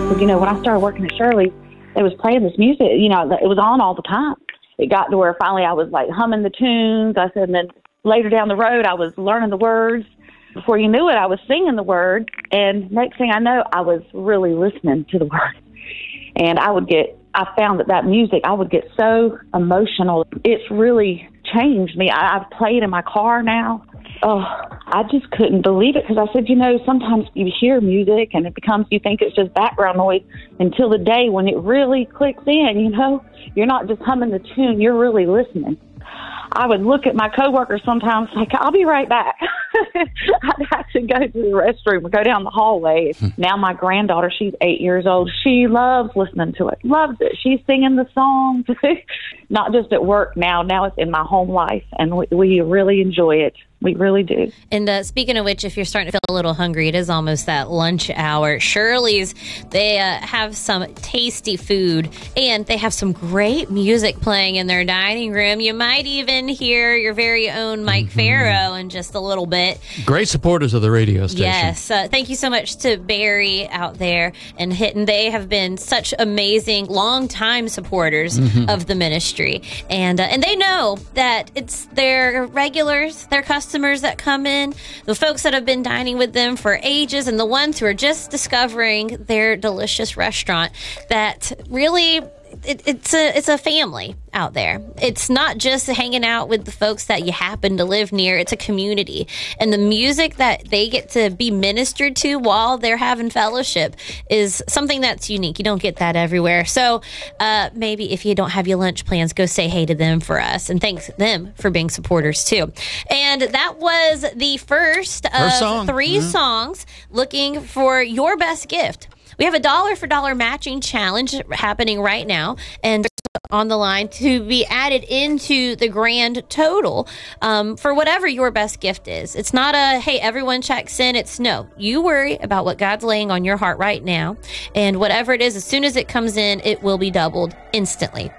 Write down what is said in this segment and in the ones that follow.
Because, when I started working at Shirley's, they was playing this music, it was on all the time. It got to where finally I was like humming the tunes. I said, and then later down the road, I was learning the words. Before you knew it, I was singing the words. And next thing I know, I was really listening to the words. And I found that music, I would get so emotional. It's really changed me. I've played in my car now. Oh, I just couldn't believe it because I said, sometimes you hear music and you think it's just background noise until the day when it really clicks in, You're not just humming the tune, you're really listening. I would look at my coworkers sometimes like, I'll be right back. I'd have to go to the restroom or go down the hallway. Now my granddaughter, she's 8 years old. She loves listening to it, loves it. She's singing the songs, not just at work now. Now it's in my home life, and we really enjoy it. We really do. And speaking of which, if you're starting to feel a little hungry, it is almost that lunch hour. Shirley's, they have some tasty food, and they have some great music playing in their dining room. You might even hear your very own Mike Farrow in just a little bit. Great supporters of the radio station. Yes. Thank you so much to Barry out there and Hitton. They have been such amazing, long-time supporters of the ministry. And they know that it's their regulars, their customers that come in, the folks that have been dining with them for ages, and the ones who are just discovering their delicious restaurant, that really it's a family out there. It's not just hanging out with the folks that you happen to live near. It's a community. And the music that they get to be ministered to while they're having fellowship is something that's unique. You don't get that everywhere. So maybe if you don't have your lunch plans, go say hey to them for us. And thanks them for being supporters too. And that was the first of three songs looking for your best gift. We have a $1 for $1 matching challenge happening right now, and on the line to be added into the grand total for whatever your best gift is. It's not a, hey, everyone checks in. It's no, you worry about what God's laying on your heart right now, and whatever it is, as soon as it comes in, it will be doubled instantly.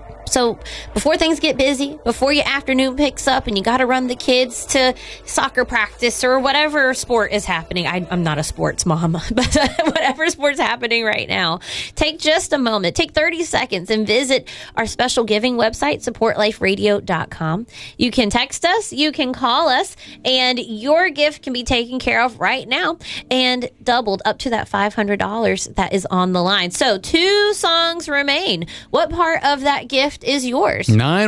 So before things get busy, before your afternoon picks up and you got to run the kids to soccer practice or whatever sport is happening. I'm not a sports mom, but whatever sport's happening right now, take just a moment, take 30 seconds and visit our special giving website, supportliferadio.com. You can text us, you can call us, and your gift can be taken care of right now and doubled up to that $500 that is on the line. So 2 songs remain. What part of that gift is yours?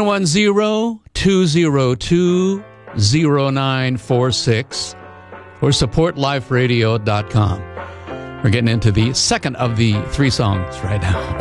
910-202-0946 or supportliferadio.com. We're getting into the second of the 3 songs right now.